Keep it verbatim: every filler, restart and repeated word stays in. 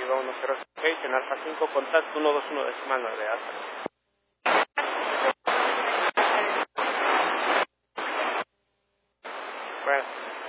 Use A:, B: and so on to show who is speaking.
A: arriba uno cero seis, en Alfa cinco, contacto uno dos uno decimal nueve, Alfa. Pues,